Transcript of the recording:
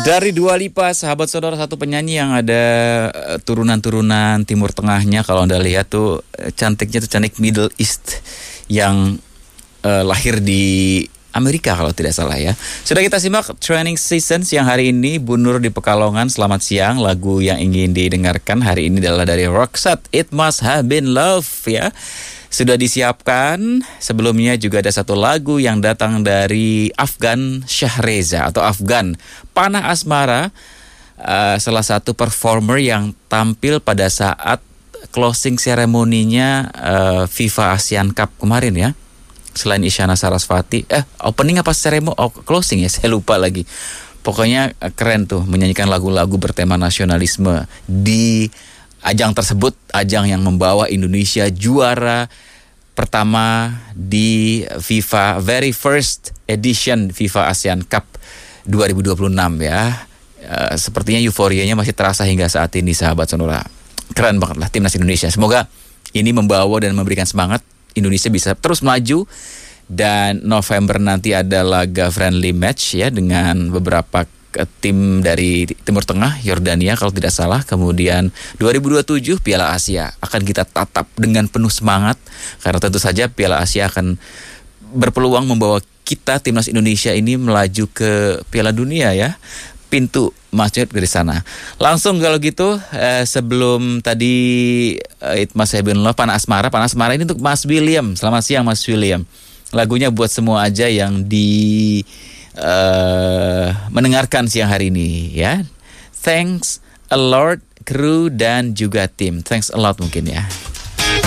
Dari Dua Lipa, sahabat saudara, satu penyanyi yang ada turunan-turunan Timur Tengahnya. Kalau Anda lihat tuh cantiknya tuh cantik Middle East yang lahir di Amerika kalau tidak salah ya. Sudah kita simak Training Season siang hari ini. Bu Nur di Pekalongan, selamat siang. Lagu yang ingin didengarkan hari ini adalah dari Roxette, It Must Have Been Love ya. Sudah disiapkan. Sebelumnya juga ada satu lagu yang datang dari Afgan Shahreza atau Afgan, Panah Asmara, salah satu performer yang tampil pada saat closing seremoninya FIFA Asian Cup kemarin ya. Selain Isyana Sarasvati, opening apa closing ya, saya lupa lagi. Pokoknya keren tuh, menyanyikan lagu-lagu bertema nasionalisme di ajang tersebut, ajang yang membawa Indonesia juara pertama di FIFA very first edition FIFA ASEAN Cup 2026 ya. Sepertinya euforianya masih terasa hingga saat ini, sahabat sonora. Keren banget lah timnas Indonesia. Semoga ini membawa dan memberikan semangat Indonesia bisa terus melaju. Dan November nanti ada laga friendly match ya dengan beberapa tim dari Timur Tengah, Yordania kalau tidak salah. Kemudian 2027 Piala Asia akan kita tatap dengan penuh semangat, karena tentu saja Piala Asia akan berpeluang membawa kita timnas Indonesia ini melaju ke Piala Dunia ya. Pintu masuk dari sana. Langsung kalau gitu, sebelum tadi It Must Have Been Love, Panah Asmara ini untuk Mas William. Selamat siang Mas William. Lagunya buat semua aja yang mendengarkan siang hari ini ya. Thanks a lot kru dan juga tim. Thanks a lot mungkin ya.